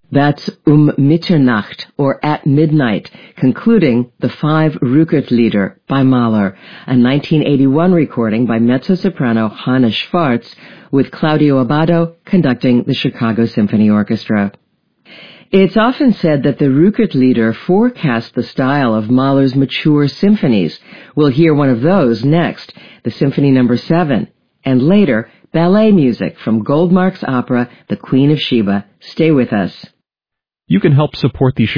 That's Mitternacht, or At Midnight, concluding the 5 Rückert-Lieder by Mahler, a 1981 recording by mezzo-soprano Hanna Schwarz, with Claudio Abbado conducting the Chicago Symphony Orchestra. It's often said that the Rückert-Lieder forecast the style of Mahler's mature symphonies. We'll hear one of those next, the Symphony No. 7, and later, ballet music from Goldmark's opera, The Queen of Sheba. Stay with us. You can help support the